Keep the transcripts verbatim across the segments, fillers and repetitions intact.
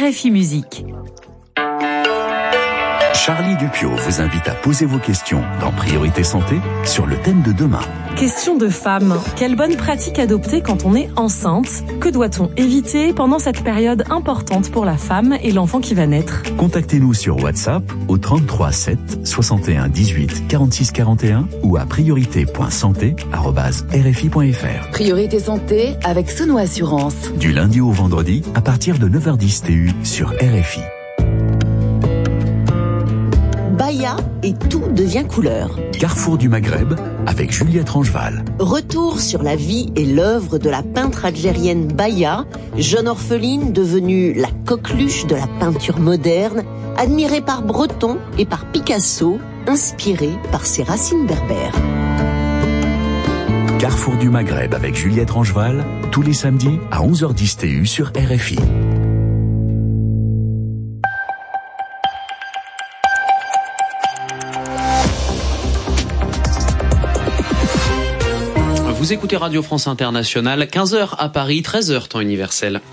R F I Musique. Charlie Dupiot vous invite à poser vos questions dans Priorité Santé sur le thème de demain. Question de femme. Quelle bonne pratique adopter quand on est enceinte? Que doit-on éviter pendant cette période importante pour la femme et l'enfant qui va naître? Contactez-nous sur WhatsApp au trente-trois sept soixante et un dix-huit quarante-six quarante et un ou à priorité point santé arobase r f i point f r. Priorité Santé avec Sono Assurance. Du lundi au vendredi à partir de neuf heures dix T U sur R F I. Bahia et tout devient couleur. Carrefour du Maghreb avec Juliette Rangeval. Retour sur la vie et l'œuvre de la peintre algérienne Bahia, jeune orpheline devenue la coqueluche de la peinture moderne, admirée par Breton et par Picasso, inspirée par ses racines berbères. Carrefour du Maghreb avec Juliette Rangeval, tous les samedis à onze heures dix T U sur R F I. Vous écoutez Radio France Internationale, quinze heures à Paris, treize heures temps universel.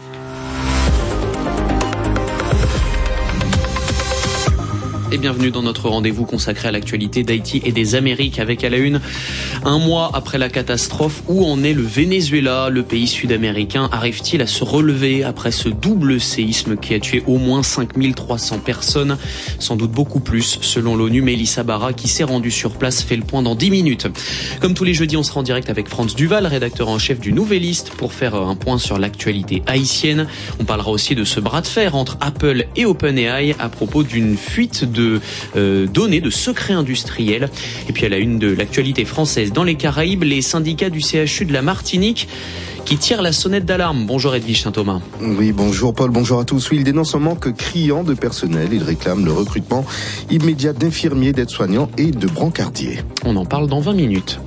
Et bienvenue dans notre rendez-vous consacré à l'actualité d'Haïti et des Amériques avec à la une, un mois après la catastrophe, où en est le Venezuela? Le pays sud-américain arrive-t-il à se relever après ce double séisme qui a tué au moins cinq mille trois cents personnes? Sans doute beaucoup plus selon l'ONU. Mélissa Barra, qui s'est rendue sur place, fait le point dans dix minutes. Comme tous les jeudis, on sera en direct avec Franz Duval, rédacteur en chef du Nouvelliste, pour faire un point sur l'actualité haïtienne. On parlera aussi de ce bras de fer entre Apple et OpenAI à propos d'une fuite de de euh, données, de secrets industriels. Et puis à la une de l'actualité française dans les Caraïbes, les syndicats du C H U de la Martinique qui tirent la sonnette d'alarme. Bonjour Edwige Saint-Thomas. Oui, bonjour Paul, bonjour à tous. Oui, il dénonce un manque criant de personnel. Il réclame le recrutement immédiat d'infirmiers, d'aides-soignants et de brancardiers. On en parle dans vingt minutes.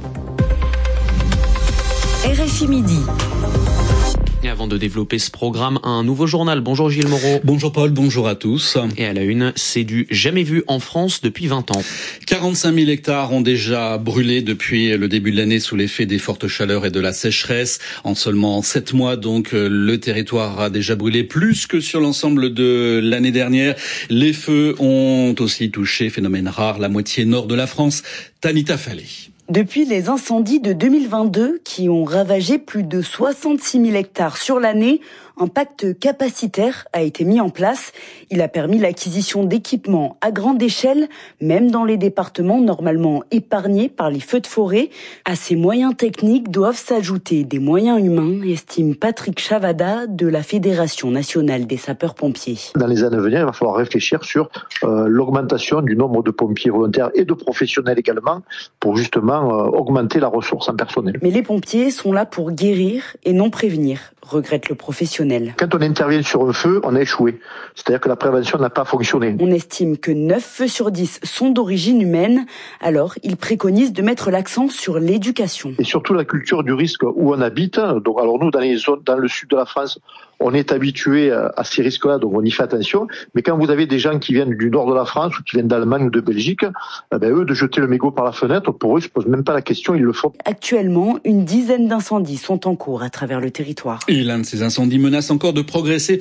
R F I Midi. Et avant de développer ce programme, un nouveau journal. Bonjour Gilles Moreau. Bonjour Paul, bonjour à tous. Et à la une, c'est du jamais vu en France depuis vingt ans. quarante-cinq mille hectares ont déjà brûlé depuis le début de l'année sous l'effet des fortes chaleurs et de la sécheresse. En seulement sept mois, donc, le territoire a déjà brûlé plus que sur l'ensemble de l'année dernière. Les feux ont aussi touché, phénomène rare, la moitié nord de la France. Tanita Fallé. Depuis les incendies de deux mille vingt-deux qui ont ravagé plus de soixante-six mille hectares sur l'année, un pacte capacitaire a été mis en place. Il a permis l'acquisition d'équipements à grande échelle, même dans les départements normalement épargnés par les feux de forêt. À ces moyens techniques doivent s'ajouter des moyens humains, estime Patrick Chavada de la Fédération nationale des sapeurs-pompiers. Dans les années à venir, il va falloir réfléchir sur euh, l'augmentation du nombre de pompiers volontaires et de professionnels également pour justement euh, augmenter la ressource en personnel. Mais les pompiers sont là pour guérir et non prévenir, regrette le professionnel. Quand on intervient sur un feu, on a échoué. C'est-à-dire que la prévention n'a pas fonctionné. On estime que neuf feux sur dix sont d'origine humaine. Alors, il préconise de mettre l'accent sur l'éducation. Et surtout la culture du risque où on habite. Donc, alors nous, dans les zones, dans le sud de la France, on est habitué à ces risques-là, donc on y fait attention. Mais quand vous avez des gens qui viennent du nord de la France ou qui viennent d'Allemagne ou de Belgique, eh ben eux, de jeter le mégot par la fenêtre, pour eux, ils ne se posent même pas la question, ils le font. Actuellement, une dizaine d'incendies sont en cours à travers le territoire. Et l'un de ces incendies menace encore de progresser